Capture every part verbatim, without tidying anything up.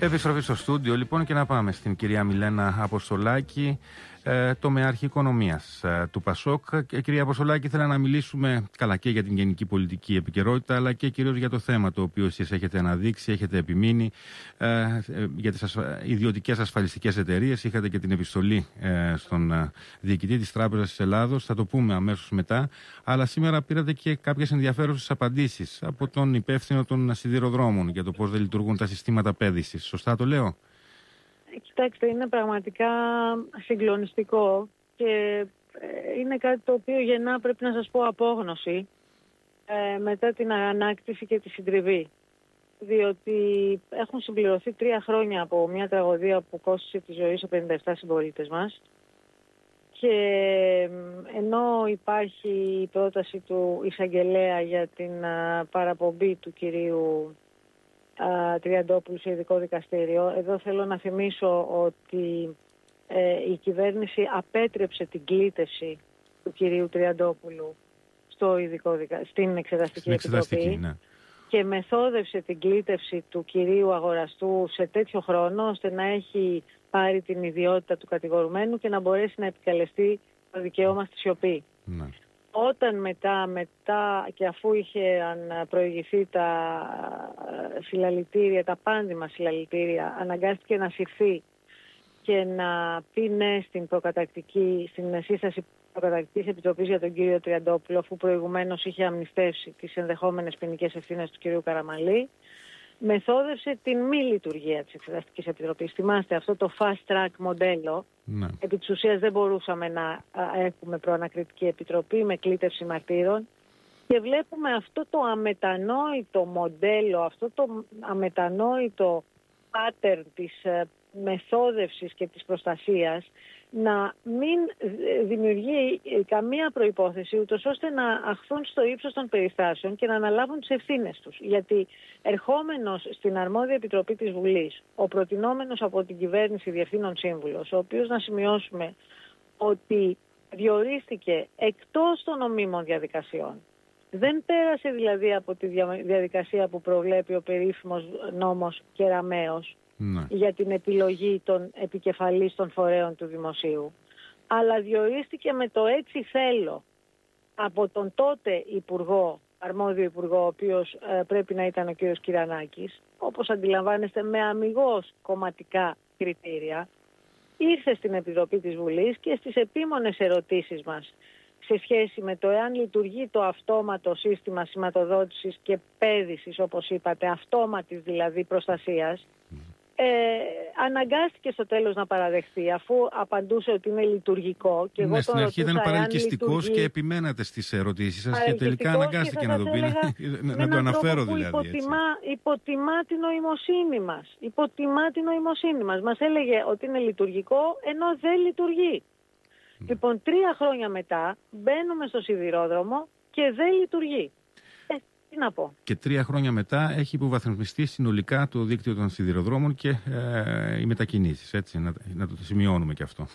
Επιστροφή στο στούντιο λοιπόν και να πάμε στην κυρία Μιλένα Αποστολάκη, ε, τομεάρχη οικονομίας ε, του Πασόκ. Και, κυρία Αποστολάκη, ήθελα να μιλήσουμε καλά και για την γενική πολιτική επικαιρότητα, αλλά και κυρίως για το θέμα το οποίο εσείς έχετε αναδείξει, έχετε επιμείνει ε, ε, για τις ασφα... ιδιωτικές ασφαλιστικές εταιρείες. Είχατε και την επιστολή ε, στον ε, διοικητή της Τράπεζας της Ελλάδος, θα το πούμε αμέσως μετά. Αλλά σήμερα πήρατε και κάποιες ενδιαφέρουσες απαντήσεις από τον υπεύθυνο των σιδηροδρόμων για το πώς δεν λειτουργούν τα συστήματα πέδησης. Σωστά το λέω? Κοιτάξτε, είναι πραγματικά συγκλονιστικό και είναι κάτι το οποίο γεννά, πρέπει να σας πω, απόγνωση ε, μετά την ανάκτηση και τη συντριβή. Διότι έχουν συμπληρωθεί τρία χρόνια από μια τραγωδία που κόστησε τη ζωή σε πενήντα επτά συμπολίτες μας, και ενώ υπάρχει η πρόταση του εισαγγελέα για την α, παραπομπή του κυρίου α, Τριαντόπουλου σε ειδικό δικαστήριο, εδώ θέλω να θυμίσω ότι ε, η κυβέρνηση απέτρεψε την κλήτευση του κυρίου Τριαντόπουλου στο ειδικό δικα... στην Εξεταστική Επιτροπή, ναι, και μεθόδευσε την κλήτευση του κυρίου αγοραστού σε τέτοιο χρόνο ώστε να έχει πάρει την ιδιότητα του κατηγορουμένου και να μπορέσει να επικαλεστεί το δικαίωμα στη σιωπή. Ναι. Όταν μετά, μετά και αφού είχε προηγηθεί τα συλλαλητήρια, τα πάνδημα συλλαλητήρια, αναγκάστηκε να συρθεί και να πει ναι στην προκαταρκτική, στην σύσταση προκαταρκτικής επιτροπής για τον κύριο Τριαντόπουλο, αφού προηγουμένως είχε αμνηστεύσει τις ενδεχόμενες ποινικές ευθύνες του κυρίου Καραμανλή, μεθόδευσε την μη λειτουργία της Εξεταστικής Επιτροπής. Θυμάστε αυτό το fast track μοντέλο? Ναι. Επί της ουσίας δεν μπορούσαμε να έχουμε προανακριτική επιτροπή με κλήτευση μαρτύρων, και βλέπουμε αυτό το αμετανόητο μοντέλο, αυτό το αμετανόητο pattern της μεθόδευσης και της προστασίας να μην δημιουργεί καμία προϋπόθεση ούτως ώστε να αχθούν στο ύψος των περιστάσεων και να αναλάβουν τις ευθύνες τους. Γιατί ερχόμενος στην αρμόδια επιτροπή της Βουλής, ο προτινόμενος από την κυβέρνηση διευθύνων σύμβουλος, ο οποίος, να σημειώσουμε ότι διορίστηκε εκτός των νομίμων διαδικασιών, δεν πέρασε δηλαδή από τη διαδικασία που προβλέπει ο περίφημος νόμος Κεραμέως, ναι, για την επιλογή των επικεφαλής των φορέων του δημοσίου, αλλά διορίστηκε με το έτσι θέλω από τον τότε υπουργό, αρμόδιο υπουργό, ο οποίος ε, πρέπει να ήταν ο κύριος Κυρανάκης, όπως αντιλαμβάνεστε με αμιγώς κομματικά κριτήρια, ήρθε στην Επιτροπή της Βουλής και στις επίμονες ερωτήσεις μας σε σχέση με το εάν λειτουργεί το αυτόματο σύστημα σηματοδότησης και πέδησης, όπως είπατε, αυτόματης δηλαδή προστασίας, Ε, αναγκάστηκε στο τέλος να παραδεχθεί, αφού απαντούσε ότι είναι λειτουργικό. Και ναι, εγώ στην αρχή ήταν παρελκυστικός λειτουργεί... και επιμένατε στις ερωτήσεις σας και τελικά αναγκάστηκε να το πει, να, να το αναφέρω δηλαδή. Υποτιμά, υποτιμά την νοημοσύνη μας. Υποτιμά την νοημοσύνη μας. Μας έλεγε ότι είναι λειτουργικό ενώ δεν λειτουργεί. Mm. Λοιπόν, τρία χρόνια μετά μπαίνουμε στο σιδηρόδρομο και δεν λειτουργεί. Τι να πω. Και τρία χρόνια μετά έχει υποβαθμιστεί συνολικά το δίκτυο των σιδηροδρόμων και ε, οι μετακινήσεις, έτσι, να, να το σημειώνουμε και αυτό.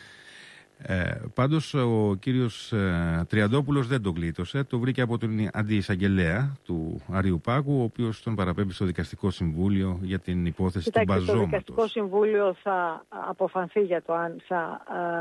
Ε, πάντως ο κύριος ε, Τριαντόπουλος δεν τον γλίτωσε, το βρήκε από τον αντιεισαγγελέα του Αριουπάγου, ο οποίος τον παραπέμπει στο Δικαστικό Συμβούλιο για την υπόθεση του μπαζώματος. Το Δικαστικό Συμβούλιο θα αποφανθεί για το αν θα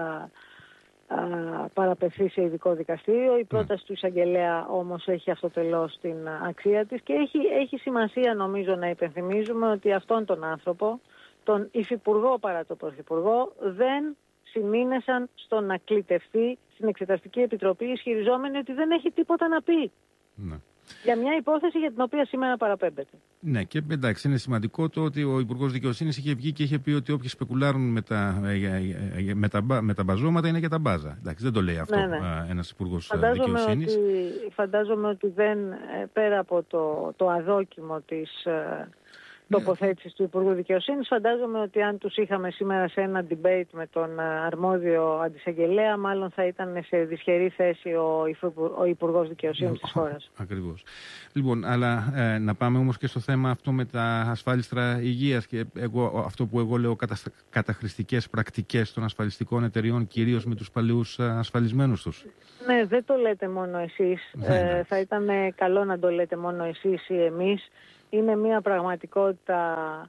παραπευθεί σε ειδικό δικαστήριο. Η πρόταση ναι. του εισαγγελέα όμως έχει αυτοτελώς την αξία της και έχει, έχει σημασία, νομίζω, να υπενθυμίζουμε ότι αυτόν τον άνθρωπο, τον υφυπουργό παρά τον πρωθυπουργό, δεν συνήνεσαν στο να κλητευτεί στην Εξεταστική Επιτροπή, ισχυριζόμενοι ότι δεν έχει τίποτα να πει. Ναι. Για μια υπόθεση για την οποία σήμερα παραπέμπεται. Ναι, και εντάξει, είναι σημαντικό το ότι ο Υπουργός Δικαιοσύνης είχε βγει και είχε πει ότι όποιοι σπεκουλάρουν με τα, με τα, με τα μπαζώματα είναι για τα μπάζα. Εντάξει, δεν το λέει αυτό ναι, ναι. ένας Υπουργός φαντάζομαι Δικαιοσύνης. Ότι, φαντάζομαι ότι δεν, πέρα από το, το αδόκιμο της τοποθέτησης του Υπουργού Δικαιοσύνης, φαντάζομαι ότι αν τους είχαμε σήμερα σε ένα debate με τον αρμόδιο αντισαγγελέα, μάλλον θα ήταν σε δυσχερή θέση ο, ο Υπουργός Δικαιοσύνης της χώρας. Ακριβώς. Λοιπόν, αλλά ε, να πάμε όμως και στο θέμα αυτό με τα ασφάλιστρα υγείας και εγώ, αυτό που εγώ λέω καταστα... καταχρηστικές πρακτικές των ασφαλιστικών εταιριών, κυρίως με τους παλαιούς ασφαλισμένους τους. Ναι, δεν το λέτε μόνο εσείς. Ναι, ναι. Ε, θα ήταν καλό να το λέτε μόνο εσείς ή εμείς. Είναι μια πραγματικότητα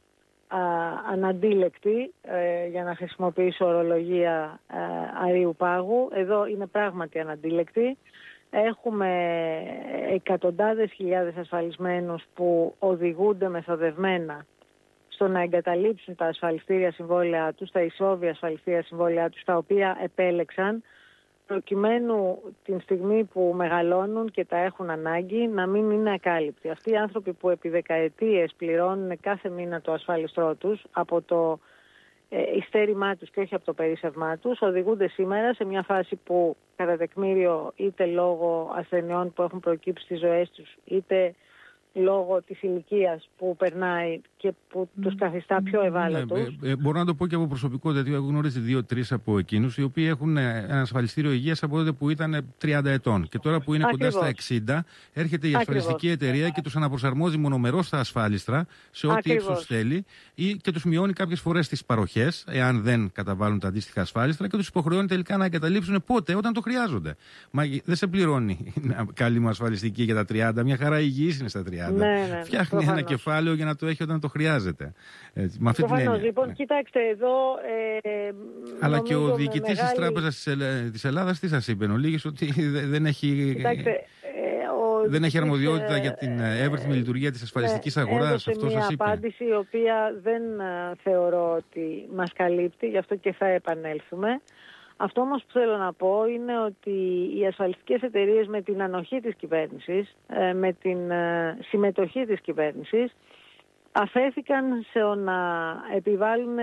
α, αναντίλεκτη, ε, για να χρησιμοποιήσω ορολογία ε, αρείου πάγου. Εδώ είναι πράγματι αναντίλεκτη. Έχουμε εκατοντάδες χιλιάδες ασφαλισμένους που οδηγούνται μεθοδευμένα στο να εγκαταλείψουν τα ασφαλιστήρια συμβόλαιά τους, τα ισόβια ασφαλιστήρια συμβόλαιά τους, τα οποία επέλεξαν, προκειμένου την στιγμή που μεγαλώνουν και τα έχουν ανάγκη να μην είναι ακάλυπτοι. Αυτοί οι άνθρωποι που επί δεκαετίες πληρώνουν κάθε μήνα το ασφαλιστρό τους από το ε, ειστέρημά τους και όχι από το περίσσευμά τους, οδηγούνται σήμερα σε μια φάση που κατά τεκμήριο, είτε λόγω ασθενειών που έχουν προκύψει στις ζωές τους, είτε λόγω της ηλικίας που περνάει και που τους καθιστά πιο ευάλωτους. Ναι, ε, ε, μπορώ να το πω και από προσωπικό, γιατί έχω γνωρίσει δύο-τρεις από εκείνους οι οποίοι έχουν ένα ασφαλιστήριο υγείας από τότε που ήταν τριάντα ετών. Και τώρα που είναι Ακριβώς. κοντά στα εξήντα, έρχεται η ασφαλιστική Ακριβώς. εταιρεία και τους αναπροσαρμόζει μονομερώς στα ασφάλιστρα σε ό,τι ύψος θέλει ή και τους μειώνει κάποιες φορές τις παροχές, εάν δεν καταβάλουν τα αντίστοιχα ασφάλιστρα, και τους υποχρεώνει τελικά να εγκαταλείψουν πότε, όταν το χρειάζονται. Μα δεν σε πληρώνει καλή μου ασφαλιστική για τα τριάντα, μια χαρά υγιής είναι στα τριάντα. Ναι, ναι, φτιάχνει προφανώς. ένα κεφάλαιο για να το έχει όταν το χρειάζεται. Έτσι, με αυτή την έννοια. Λοιπόν, ναι. Κοιτάξτε εδώ. Ε, Αλλά και ο διοικητής μεγάλη... της Τράπεζας της Ελλάδας τι σας είπε, Ολίγης, ότι δεν έχει, Κοιτάξτε, ε, δεν έχει αρμοδιότητα ε, για την εύρυθμη λειτουργία της ασφαλιστικής ε, αγοράς. Αυτό σας είπε. Μια απάντηση η οποία δεν uh, θεωρώ ότι μας καλύπτει, γι' αυτό και θα επανέλθουμε. Αυτό όμως που θέλω να πω είναι ότι οι ασφαλιστικές εταιρείες με την ανοχή της κυβέρνησης, με την συμμετοχή της κυβέρνησης, αφέθηκαν σε να επιβάλλουν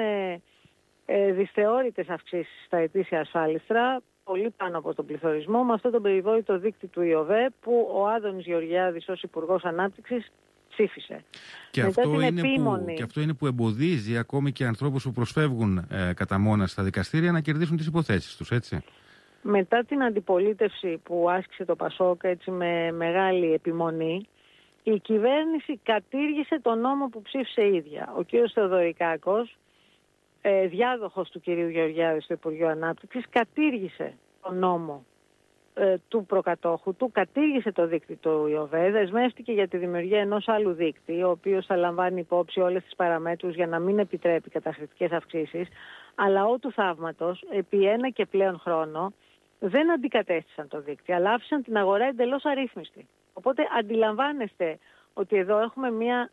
δυσθεώρητες αυξήσεις στα ετήσια ασφάλιστρα, πολύ πάνω από τον πληθωρισμό, με αυτό τον περιβόητο δείκτη του ΙΟΒΕ που ο Άδωνης Γεωργιάδης ως Υπουργός Ανάπτυξης ψήφισε. Και αυτό, είναι που, και αυτό είναι που εμποδίζει ακόμη και ανθρώπους που προσφεύγουν ε, κατά μόνα στα δικαστήρια να κερδίσουν τις υποθέσεις τους, έτσι. Μετά την αντιπολίτευση που άσκησε το Πασόκ έτσι με μεγάλη επιμονή, η κυβέρνηση κατήργησε τον νόμο που ψήφισε η ίδια. Ο κύριος Θεοδωρικάκος, ε, διάδοχος του κυρίου Γεωργιάδη στο Υπουργείο Ανάπτυξης, κατήργησε τον νόμο του προκατόχου του, κατήργησε το δίκτυο του ΙΟΒΕ, δεσμεύτηκε για τη δημιουργία ενός άλλου δίκτυου, ο οποίος θα λαμβάνει υπόψη όλες τις παραμέτρους για να μην επιτρέπει καταχρηστικές αυξήσεις, αλλά ό του θαύματος, επί ένα και πλέον χρόνο, δεν αντικατέστησαν το δίκτυο, αλλά άφησαν την αγορά εντελώς αρρύθμιστη. Οπότε αντιλαμβάνεστε ότι εδώ έχουμε μια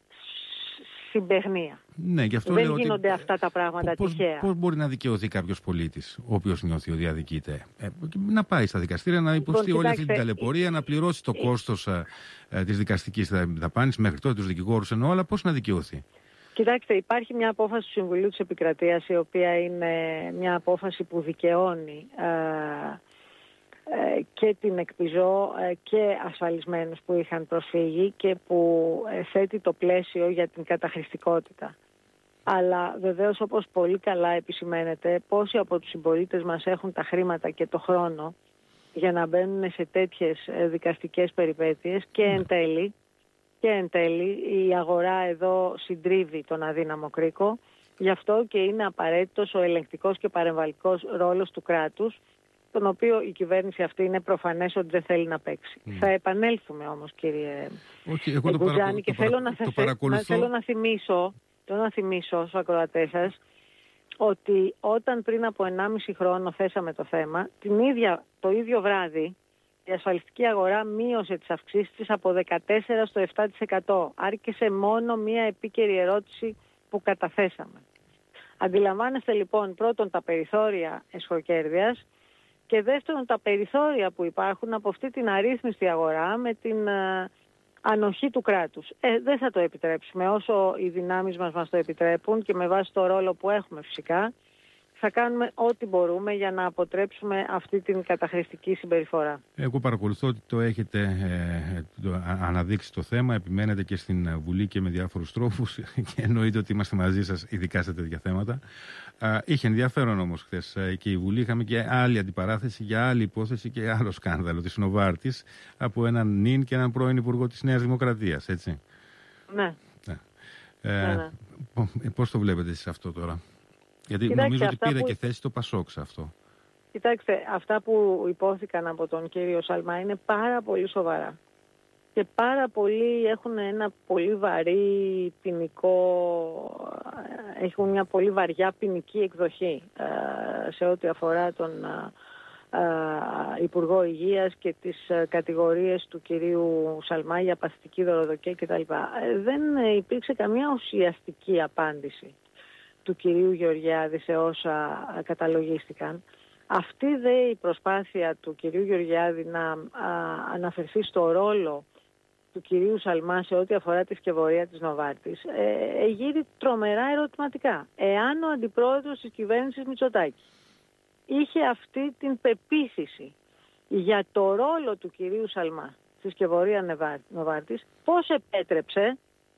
συμπαιχνία. Ναι, γι' αυτό δεν λέω γίνονται ότι, αυτά τα πράγματα πώς, τυχαία. Πώς μπορεί να δικαιωθεί κάποιος πολίτης, ο οποίος νιώθει ότι αδικείται, ε, να πάει στα δικαστήρια, να υποστεί λοιπόν, όλη αυτή την ταλαιπωρία, να πληρώσει το κόστος ε, ε, της δικαστικής δαπάνης, μέχρι τότε τους δικηγόρους εννοώ, αλλά πώς να δικαιωθεί. Κοιτάξτε, υπάρχει μια απόφαση του Συμβουλίου της Επικρατείας, η οποία είναι μια απόφαση που δικαιώνει ε, ε, και την ΕΚΠΙΖΟ ε, και ασφαλισμένους που είχαν προσφύγει και που ε, θέτει το πλαίσιο για την καταχρηστικότητα. Αλλά βεβαίως, όπως πολύ καλά επισημαίνεται, πόσοι από τους συμπολίτες μας έχουν τα χρήματα και το χρόνο για να μπαίνουν σε τέτοιες ε, δικαστικές περιπέτειες και εν τέλει, και εν τέλει η αγορά εδώ συντρίβει τον αδύναμο κρίκο. Γι' αυτό και είναι απαραίτητος ο ελεγκτικός και παρεμβαλλικός ρόλος του κράτους, τον οποίο η κυβέρνηση αυτή είναι προφανές ότι δεν θέλει να παίξει. Mm. Θα επανέλθουμε όμως, κύριε okay, Γκουτζάνη, και το θέλω, παρα... να το θέλω, να, θέλω να θυμίσω, θέλω να θυμίσω στους ακροατές σας ότι όταν πριν από ενάμιση χρόνο θέσαμε το θέμα, την ίδια, το ίδιο βράδυ η ασφαλιστική αγορά μείωσε τις αυξήσεις της από δεκατέσσερα στο επτά τοις εκατό. Άρχισε μόνο μία επίκαιρη ερώτηση που καταθέσαμε. Αντιλαμβάνεστε λοιπόν πρώτον τα περιθώρια εσχοκέρδειας και δεύτερον τα περιθώρια που υπάρχουν από αυτή την αρρύθμιστη αγορά με την α, ανοχή του κράτους. Ε, δεν θα το επιτρέψουμε όσο οι δυνάμεις μας μας το επιτρέπουν και με βάση το ρόλο που έχουμε φυσικά. Θα κάνουμε ό,τι μπορούμε για να αποτρέψουμε αυτή την καταχρηστική συμπεριφορά. Εγώ παρακολουθώ ότι το έχετε ε, το, αναδείξει το θέμα, επιμένετε και στην Βουλή και με διάφορους τρόπους και εννοείται ότι είμαστε μαζί σας ειδικά σε τέτοια θέματα. Α, είχε ενδιαφέρον όμως χθες ε, και η Βουλή, είχαμε και άλλη αντιπαράθεση για άλλη υπόθεση και άλλο σκάνδαλο της Νοβάρτης από έναν νυν και έναν πρώην υπουργό της Νέας Δημοκρατίας, έτσι. Ναι. ναι. Ε, ναι, ναι. Πώς το βλέπετε εσείς αυτό τώρα? Γιατί Κοιτάξτε, νομίζω ότι πήρε που... και θέση το Πασόκ σε αυτό. Κοιτάξτε, αυτά που υπόθηκαν από τον κύριο Σαλμά είναι πάρα πολύ σοβαρά. και πάρα πολλοί έχουν ένα πολύ βαρύ ποινικό, έχουν μια πολύ βαριά ποινική εκδοχή σε ό,τι αφορά τον Υπουργό Υγείας και τις κατηγορίες του κυρίου Σαλμά για παθητική δωροδοκία κτλ. Δεν υπήρξε καμία ουσιαστική απάντηση του κυρίου Γεωργιάδη σε όσα καταλογίστηκαν. Αυτή δε η προσπάθεια του κυρίου Γεωργιάδη να α, αναφερθεί στο ρόλο του κυρίου Σαλμά σε ό,τι αφορά τη σκευωρία της Νοβάρτης ε, γύρει τρομερά ερωτηματικά. Εάν ο αντιπρόεδρος της κυβέρνησης Μητσοτάκη είχε αυτή την πεποίθηση για το ρόλο του κυρίου Σαλμά στη σκευωρία Νοβάρτης, πώς επέτρεψε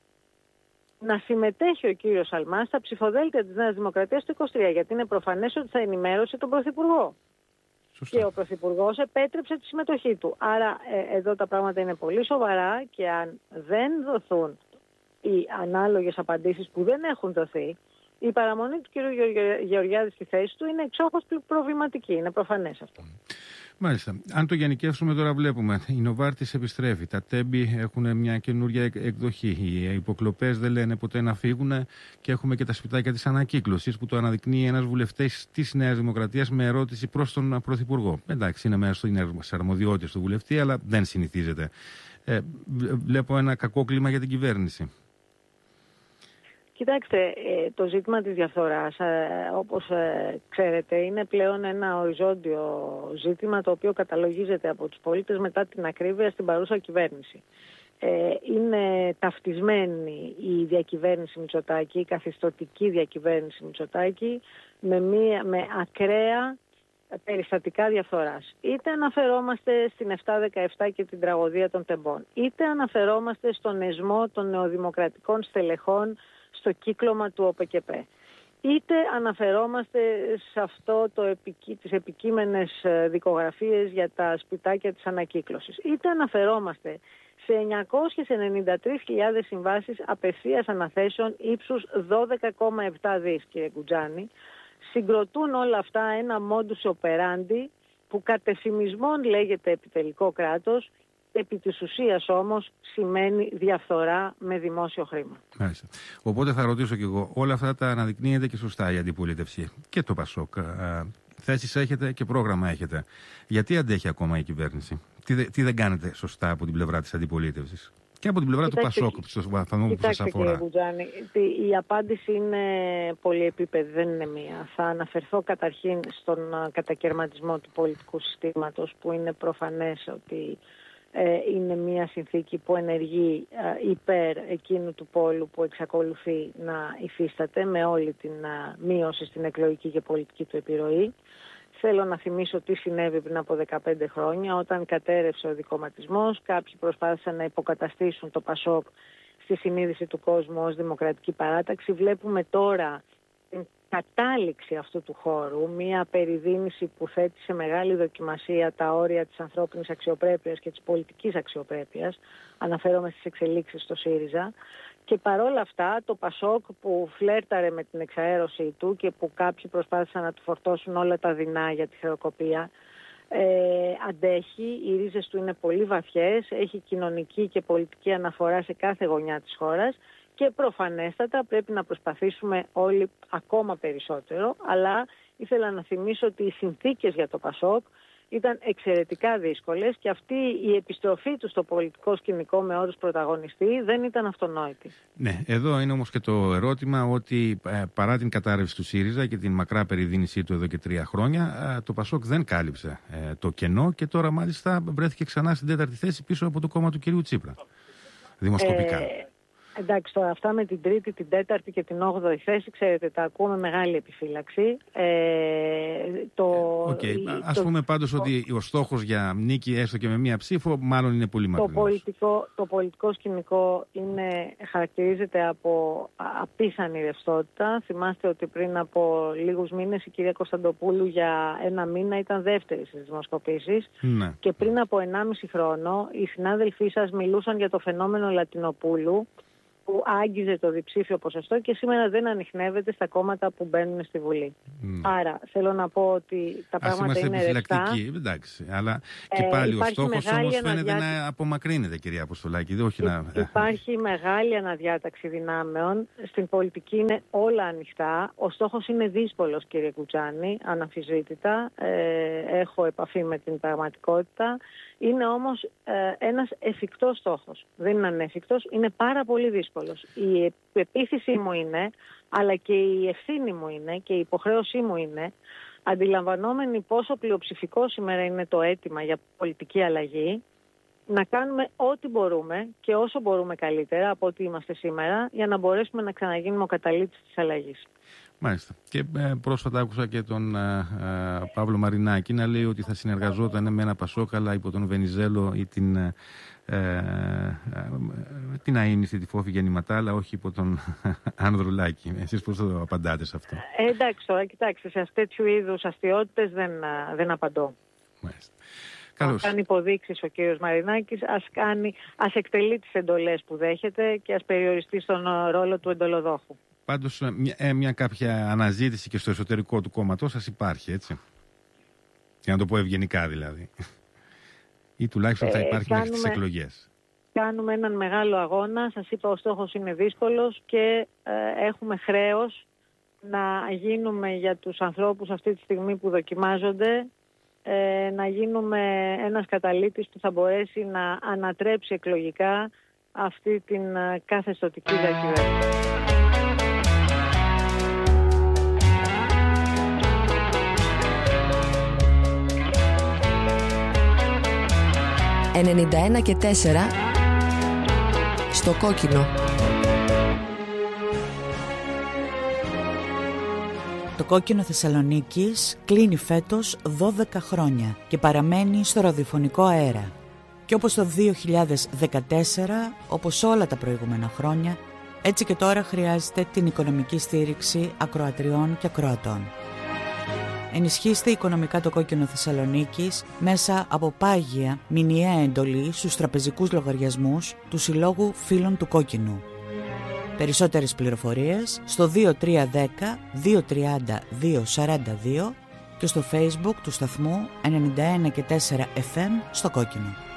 να συμμετέχει ο κύριος Σαλμά στα ψηφοδέλτια της Νέας Δημοκρατίας το είκοσι τρία, γιατί είναι προφανές ότι θα ενημέρωσε τον Πρωθυπουργό. Σωστά. Και ο Πρωθυπουργός επέτρεψε τη συμμετοχή του. Άρα ε, εδώ τα πράγματα είναι πολύ σοβαρά και αν δεν δοθούν οι ανάλογες απαντήσεις που δεν έχουν δοθεί, η παραμονή του κύριου Γεωργιάδη στη θέση του είναι εξόχως προβληματική. Είναι προφανές αυτό. Μάλιστα. Αν το γενικεύσουμε τώρα, βλέπουμε η Νοβάρτης επιστρέφει. Τα τέμπη έχουν μια καινούργια εκδοχή. Οι υποκλοπές δεν λένε ποτέ να φύγουν και έχουμε και τα σπιτάκια της ανακύκλωσης που το αναδεικνύει ένας βουλευτής της Νέας Δημοκρατίας με ερώτηση προς τον Πρωθυπουργό. Εντάξει, είναι μέσα στις αρμοδιότητες του βουλευτή, αλλά δεν συνηθίζεται. Ε, βλέπω ένα κακό κλίμα για την κυβέρνηση. Κοιτάξτε, το ζήτημα της διαφθοράς, όπως ξέρετε, είναι πλέον ένα οριζόντιο ζήτημα το οποίο καταλογίζεται από τους πολίτες μετά την ακρίβεια στην παρούσα κυβέρνηση. Είναι ταυτισμένη η διακυβέρνηση Μητσοτάκη, η καθιστωτική διακυβέρνηση Μητσοτάκη με, μία, με ακραία περιστατικά διαφθοράς. Είτε αναφερόμαστε στην επτά δεκαεπτά και την τραγωδία των τεμπών, είτε αναφερόμαστε στον εσμό των νεοδημοκρατικών στελεχών στο κύκλωμα του ΟΠΕΚΕΠΕ. Είτε αναφερόμαστε σε αυτό το επικί, τις επικείμενες δικογραφίες για τα σπιτάκια της ανακύκλωσης. Είτε αναφερόμαστε σε εννιακόσιες ενενήντα τρεις χιλιάδες συμβάσεις απευθείας αναθέσεων ύψους δώδεκα κόμμα επτά δις, κύριε Κουτζάνη. Συγκροτούν όλα αυτά ένα modus operandi που κατ' εφημισμόν λέγεται επιτελικό κράτος, επί της ουσίας όμως σημαίνει διαφθορά με δημόσιο χρήμα. Μάλιστα. Οπότε θα ρωτήσω κι εγώ, όλα αυτά τα αναδεικνύεται και σωστά η αντιπολίτευση και το ΠΑΣΟΚ. Θέσεις έχετε και πρόγραμμα έχετε. Γιατί αντέχει ακόμα η κυβέρνηση? Τι, τι δεν κάνετε σωστά από την πλευρά της αντιπολίτευσης? Και από την πλευρά Κοιτάξτε, του ΠΑΣΟΚ, στο βαθμό που σας αφορά. Κύριε Μπουτζάνη, η απάντηση είναι πολυεπίπεδη, δεν είναι μία. Θα αναφερθώ καταρχήν στον κατακαιρματισμό του πολιτικού συστήματος, που είναι προφανές ότι ε, είναι μία συνθήκη που ενεργεί ε, υπέρ εκείνου του πόλου που εξακολουθεί να υφίσταται με όλη την ε, μείωση στην εκλογική και πολιτική του επιρροή. Θέλω να θυμίσω τι συνέβη πριν από δεκαπέντε χρόνια, όταν κατέρευσε ο δικομματισμός. Κάποιοι προσπάθησαν να υποκαταστήσουν το ΠΑΣΟΚ στη συνείδηση του κόσμου ως δημοκρατική παράταξη. Βλέπουμε τώρα την κατάληξη αυτού του χώρου, μια περιδίνηση που θέτει σε μεγάλη δοκιμασία τα όρια της ανθρώπινης αξιοπρέπειας και της πολιτικής αξιοπρέπειας. Αναφέρομαι στις εξελίξεις στο ΣΥΡΙΖΑ. Και παρόλα αυτά το ΠΑΣΟΚ, που φλέρταρε με την εξαέρωσή του και που κάποιοι προσπάθησαν να του φορτώσουν όλα τα δεινά για τη χρεοκοπία, ε, αντέχει, οι ρίζες του είναι πολύ βαθιές, έχει κοινωνική και πολιτική αναφορά σε κάθε γωνιά της χώρας και προφανέστατα πρέπει να προσπαθήσουμε όλοι ακόμα περισσότερο, αλλά ήθελα να θυμίσω ότι οι συνθήκες για το ΠΑΣΟΚ ήταν εξαιρετικά δύσκολες και αυτή η επιστροφή του στο πολιτικό σκηνικό με όρους πρωταγωνιστή δεν ήταν αυτονόητη. Ναι, εδώ είναι όμως και το ερώτημα ότι ε, παρά την κατάρρευση του ΣΥΡΙΖΑ και την μακρά περιδίνησή του εδώ και τρία χρόνια, ε, το ΠΑΣΟΚ δεν κάλυψε ε, το κενό και τώρα μάλιστα βρέθηκε ξανά στην τέταρτη θέση πίσω από το κόμμα του κυρίου Τσίπρα, δημοσκοπικά. Ε... Εντάξει, τώρα αυτά με την τρίτη, την τέταρτη και την όγδοη θέση, ξέρετε, τα ακούμε μεγάλη επιφύλαξη. Ε, το, okay. Ας το, πούμε πάντως το, ότι ο στόχος για νίκη έστω και με μία ψήφο μάλλον είναι πολύ μακρινός. Το πολιτικό, το πολιτικό σκηνικό είναι, χαρακτηρίζεται από απίθανη ρευστότητα. Θυμάστε ότι πριν από λίγους μήνες η κυρία Κωνσταντοπούλου για ένα μήνα ήταν δεύτερη στις δημοσκοπήσεις. Ναι. Και πριν από ενάμιση χρόνο οι συνάδελφοί σας μιλούσαν για το φαινόμενο Λατινοπούλου, που άγγιζε το διψήφιο ποσοστό και σήμερα δεν ανιχνεύεται στα κόμματα που μπαίνουν στη Βουλή. Mm. Άρα θέλω να πω ότι τα Ας πράγματα είναι ρευστά. Εντάξει, αλλά και πάλι ε, ο στόχος όμως φαίνεται αναδιά... να απομακρύνεται, κυρία Αποστολάκη. Όχι να... Υπάρχει μεγάλη αναδιάταξη δυνάμεων. Στην πολιτική είναι όλα ανοιχτά. Ο στόχος είναι δύσκολος, κύριε Κουτσάνη, αναμφισβήτητα. Ε, έχω επαφή με την πραγματικότητα. Είναι όμως ε, ένας εφικτός στόχος. Δεν είναι ανέφικτος, είναι πάρα πολύ δύσκολος. Η πεποίθησή μου είναι, αλλά και η ευθύνη μου είναι και η υποχρέωσή μου είναι, αντιλαμβανόμενοι πόσο πλειοψηφικό σήμερα είναι το αίτημα για πολιτική αλλαγή, να κάνουμε ό,τι μπορούμε και όσο μπορούμε καλύτερα από ό,τι είμαστε σήμερα, για να μπορέσουμε να ξαναγίνουμε ο καταλήτης της αλλαγής. Μάλιστα. Και ε, πρόσφατα άκουσα και τον ε, ε, Παύλο Μαρινάκη να λέει ότι θα συνεργαζόταν με ένα Πασόκ, αλλά υπό τον Βενιζέλο ή την, ε, ε, ε, την αείμνηστη τη Φόφη Γεννηματά, αλλά όχι υπό τον Ανδρουλάκη. Εσείς πώς το απαντάτε σε αυτό? Ε, εντάξει, τώρα κοιτάξτε, σε τέτοιου είδους αστιότητες δεν, δεν απαντώ. Μάλιστα. Ας κάνει υποδείξεις ο κύριος Μαρινάκης, ας, κάνει, ας εκτελεί τις εντολές που δέχεται και ας περιοριστεί στον ρόλο του εντολοδόχου. Πάντως μια, ε, μια κάποια αναζήτηση και στο εσωτερικό του κόμματος σας υπάρχει, έτσι. Για να το πω ευγενικά δηλαδή. Ή τουλάχιστον θα υπάρχει ε, μέχρι τις εκλογές. Κάνουμε έναν μεγάλο αγώνα. Σας είπα, ο στόχος είναι δύσκολος και ε, έχουμε χρέος να γίνουμε για τους ανθρώπους αυτή τη στιγμή που δοκιμάζονται, ε, να γίνουμε ένας καταλήτης που θα μπορέσει να ανατρέψει εκλογικά αυτή την ε, καθεστωτική διακυβέρνηση. ενενήντα ένα και τέσσερα στο κόκκινο. Το κόκκινο Θεσσαλονίκης κλείνει φέτος δώδεκα χρόνια και παραμένει στο ραδιοφωνικό αέρα. Και όπως το δύο χιλιάδες δεκατέσσερα, όπως όλα τα προηγούμενα χρόνια, έτσι και τώρα χρειάζεται την οικονομική στήριξη ακροατριών και ακροατών. Ενισχύστε οικονομικά το κόκκινο Θεσσαλονίκης μέσα από πάγια μηνιαία εντολή στους τραπεζικούς λογαριασμούς του Συλλόγου Φίλων του Κόκκινου. Περισσότερες πληροφορίες στο δύο τρία ένα μηδέν δύο τρία μηδέν δύο τέσσερα δύο και στο Facebook του σταθμού ενενήντα ένα και τέσσερα εφ εμ στο Κόκκινο.